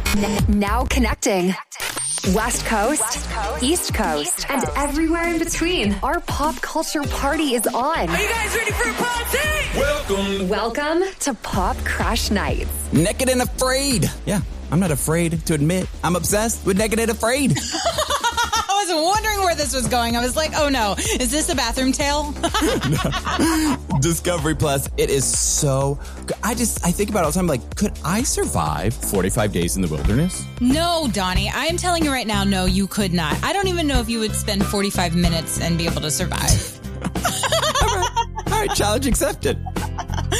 Now connecting. West Coast, East Coast, and everywhere in between. Our pop culture party is on. Are you guys ready for a party? Welcome to Pop Crush Nights. Naked and Afraid. Yeah, I'm not afraid to admit I'm obsessed with Naked and Afraid. I was wondering where this was going. I was like, oh no, is this a bathroom tale? Discovery Plus, it is so good. I think about it all the time, like, could I survive 45 days in the wilderness? No, Donnie, I am telling you right now, no, you could not. I don't even know if you would spend 45 minutes and be able to survive. All right, challenge accepted.